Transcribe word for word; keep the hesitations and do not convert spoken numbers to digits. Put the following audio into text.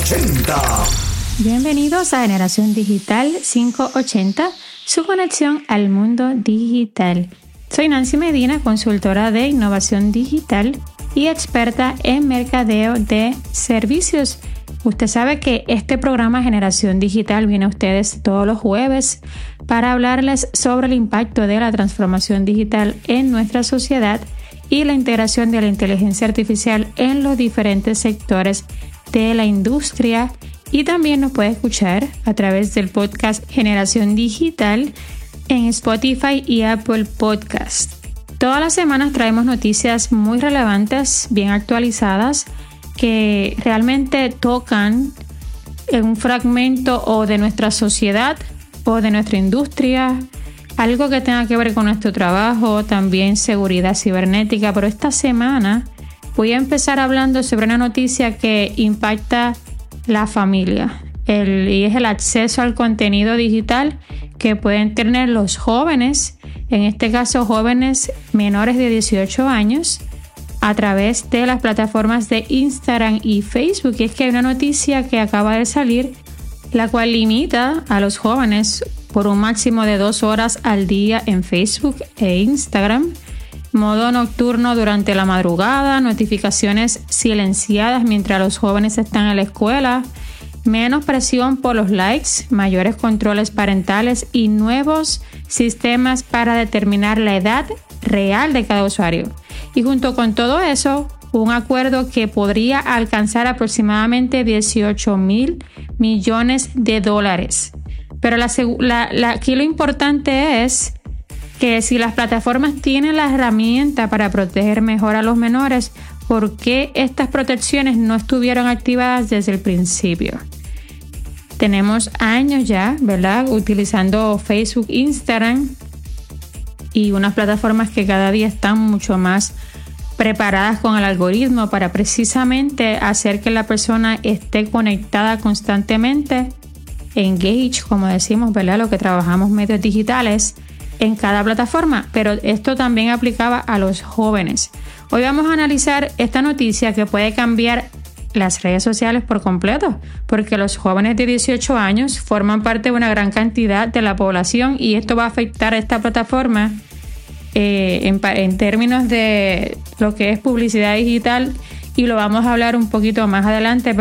ochenta. Bienvenidos a Generación Digital quinientos ochenta, su conexión al mundo digital. Soy Nancy Medina, consultora de innovación digital y experta en mercadeo de servicios. Usted sabe que este programa Generación Digital viene a ustedes todos los jueves para hablarles sobre el impacto de la transformación digital en nuestra sociedad y la integración de la inteligencia artificial en los diferentes sectores de la industria. Y también nos puede escuchar a través del podcast Generación Digital en Spotify y Apple Podcast. Todas las semanas traemos noticias muy relevantes, bien actualizadas, que realmente tocan en un fragmento o de nuestra sociedad o de nuestra industria, algo que tenga que ver con nuestro trabajo, también seguridad cibernética. Pero esta semana voy a empezar hablando sobre una noticia que impacta la familia el, y es el acceso al contenido digital que pueden tener los jóvenes, en este caso jóvenes menores de dieciocho años, a través de las plataformas de Instagram y Facebook. Y es que hay una noticia que acaba de salir, la cual limita a los jóvenes por un máximo de dos horas al día en Facebook e Instagram, modo nocturno durante la madrugada, notificaciones silenciadas mientras los jóvenes están en la escuela, menos presión por los likes, mayores controles parentales y nuevos sistemas para determinar la edad real de cada usuario. Y junto con todo eso, un acuerdo que podría alcanzar aproximadamente dieciocho mil millones de dólares. Pero la, la, la, aquí lo importante es que si las plataformas tienen la herramienta para proteger mejor a los menores, ¿por qué estas protecciones no estuvieron activadas desde el principio? Tenemos años ya, ¿verdad?, utilizando Facebook, Instagram y unas plataformas que cada día están mucho más preparadas con el algoritmo para precisamente hacer que la persona esté conectada constantemente, engage, como decimos, ¿verdad?, lo que trabajamos medios digitales en cada plataforma, pero esto también aplicaba a los jóvenes. Hoy vamos a analizar esta noticia que puede cambiar las redes sociales por completo, porque los jóvenes de dieciocho años forman parte de una gran cantidad de la población y esto va a afectar a esta plataforma eh, en, en términos de lo que es publicidad digital, y lo vamos a hablar un poquito más adelante.